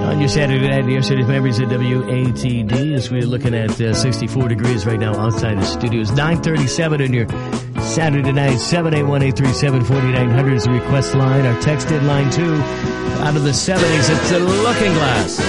On your Saturday night, yesterday's memories at WATD, as we're looking at 64 degrees right now outside the studios. 9:37 on your Saturday night. 781-837-4900 is the request line. Our text line, too, out of the 70s. It's a Looking Glass.